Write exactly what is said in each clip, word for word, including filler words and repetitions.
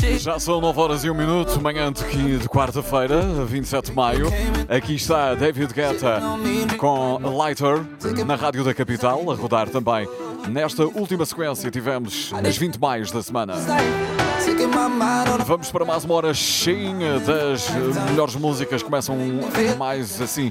Já são nove horas e um minuto, manhã de, de quarta-feira, vinte e sete de maio. Aqui está David Guetta com Lighter, na Rádio da Capital, a rodar também. Nesta última sequência tivemos as vinte mais da semana. Vamos para mais uma hora cheinha das melhores músicas. Começam mais assim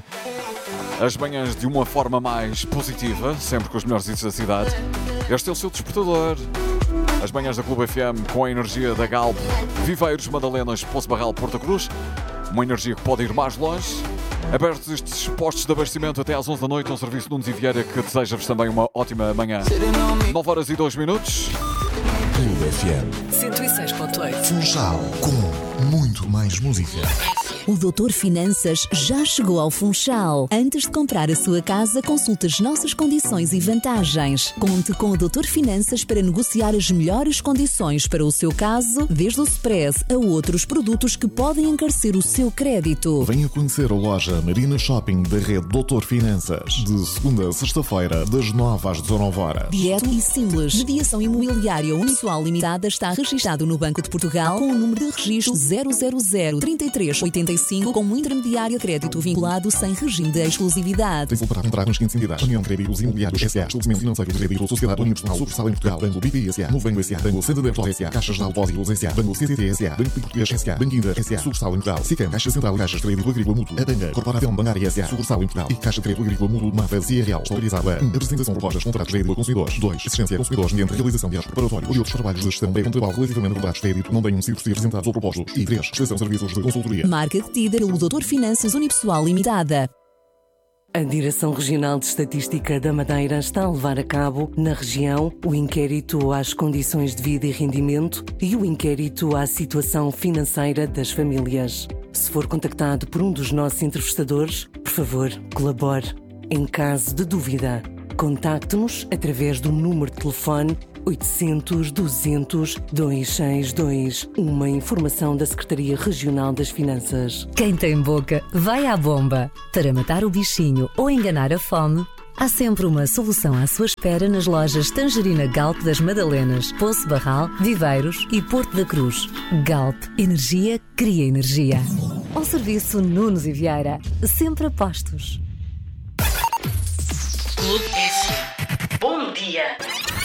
as manhãs de uma forma mais positiva, sempre com os melhores hits da cidade. Este é o seu despertador. As manhãs da Clube F M com a energia da Galp, Viveiros, Madalenas, Poço Barral, Porta Cruz. Uma energia que pode ir mais longe. Abertos estes postos de abastecimento até às onze da noite, um serviço de Nunes e Vieira que deseja-vos também uma ótima manhã. nove horas e dois minutos. Clube F M cento e seis ponto oito. Funchal, com muito mais música. O doutor Finanças já chegou ao Funchal. Antes de comprar a sua casa, consulte as nossas condições e vantagens. Conte com o doutor Finanças para negociar as melhores condições para o seu caso, desde o Express a outros produtos que podem encarecer o seu crédito. Venha conhecer a loja Marina Shopping da rede doutor Finanças, de segunda a sexta-feira, das nove às dezanove horas. Direto e simples. Mediação imobiliária unipessoal limitada está registado no Banco de Portugal com o número de registro zero zero zero, trinta e três, oitenta e cinco como intermediário crédito vinculado sem regime de exclusividade. Tem para entrar nas seguintes entidades: União de Créditos Imobiliários S A, Estabelecimento Financeiro de Crédito, Sociedade Universal, Sucursal em Portugal, Banco B P I S A, Novo Banco S A, Banco Santander S A, Caixas de Depósitos S A, Banco C C T S A, Banco de Português S A, Banco Inter S A, Sucursal em Portugal, SICAM, Caixa Central, Caixas de Crédito Agrícola Mútuo, a Banga, Corporação Bancária S A, Sucursal em Portugal e Caixa de Crédito Agrícola Mútuo de Mafra C R L, autorizada a um. Apresentação de propostas, contratos de crédito a consumidores. dois. Assistência a consumidores mediante realização de atos preparatórios e outros trabalhos de gestão pré-contratual relativamente a contratos de crédito não tenham sido apresentados ou propostos. E três. Prestação de serviços de consultoria. Marca detida pelo doutor Finanças Unipessoal Limitada. A Direção Regional de Estatística da Madeira está a levar a cabo, na região, o inquérito às condições de vida e rendimento e o inquérito à situação financeira das famílias. Se for contactado por um dos nossos entrevistadores, por favor, colabore. Em caso de dúvida, contacte-nos através do número de telefone oitocentos, duzentos, duzentos e sessenta e dois. Uma informação da Secretaria Regional das Finanças. Quem tem boca, vai à bomba. Para matar o bichinho ou enganar a fome, há sempre uma solução à sua espera nas lojas Tangerina Galp das Madalenas, Poço Barral, Viveiros e Porto da Cruz. Galp, energia cria energia. Ao serviço Nunes e Vieira, sempre a postos. Clube F M. Bom dia.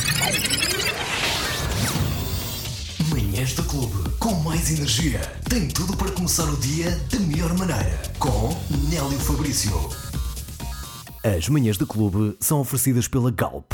Manhãs do Clube, com mais energia. Tem tudo para começar o dia da melhor maneira. Com Nélio Fabrício. As manhãs do Clube são oferecidas pela Galp.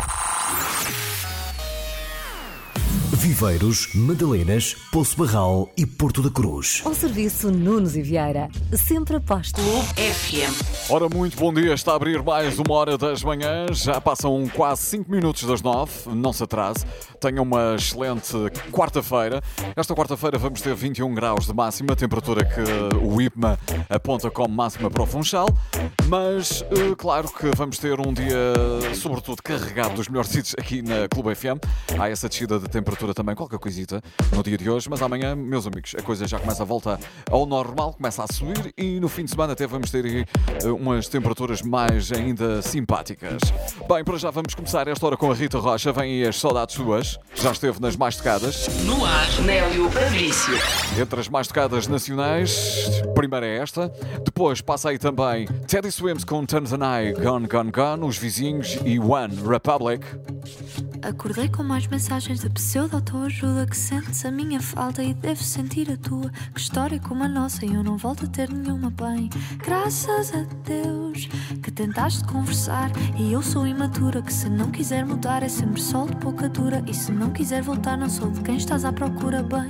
Viveiros, Madalenas, Poço Barral e Porto da Cruz. Ao serviço Nunes e Vieira, sempre a postos. Clube F M. Ora, muito bom dia, está a abrir mais uma hora das manhãs, já passam quase cinco minutos das nove, não se atrase, tenham uma excelente quarta-feira. Esta quarta-feira vamos ter vinte e um graus de máxima, temperatura que o I P M A aponta como máxima para o Funchal, mas claro que vamos ter um dia sobretudo carregado dos melhores hits aqui na Clube F M. Há essa descida de temperatura também, qualquer coisita no dia de hoje, mas amanhã, meus amigos, a coisa já começa a voltar ao normal, começa a subir e no fim de semana até vamos ter aí umas temperaturas mais ainda simpáticas. Bem, para já vamos começar esta hora com a Rita Rocha. Vem aí as saudades suas. Já esteve nas mais tocadas. No ar, Nélio Fabrício. Entre as mais tocadas nacionais, primeiro é esta. Depois passa aí também Teddy Swims com Tanzanai, Gone, Gone, Gone, Os Vizinhos e One Republic. Acordei com mais mensagens da pseudo-autoajuda. Que sentes a minha falta e deves sentir a tua. Que história como a nossa e eu não volto a ter nenhuma bem. Graças a Deus que tentaste conversar. E eu sou imatura, que se não quiser mudar é sempre sol de pouca dura. E se não quiser voltar não sou de quem estás à procura bem.